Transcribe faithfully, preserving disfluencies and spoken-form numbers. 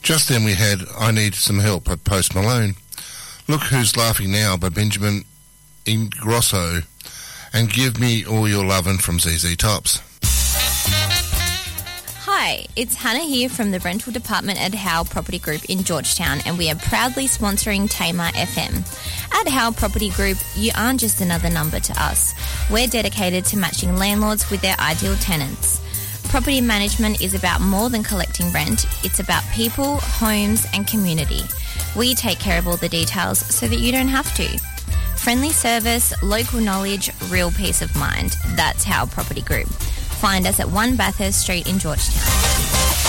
Just then we had I Need Some Help by Post Malone. Look Who's Laughing Now by Benjamin Ingrosso. And Give Me All Your Lovin' from Z Z Tops. Hi, it's Hannah here from the rental department at Howe Property Group in Georgetown, and we are proudly sponsoring Tamar F M. At Howe Property Group, you aren't just another number to us. We're dedicated to matching landlords with their ideal tenants. Property management is about more than collecting rent. It's about people, homes and community. We take care of all the details so that you don't have to. Friendly service, local knowledge, real peace of mind. That's Howe Property Group. Find us at one Bathurst Street in Georgetown.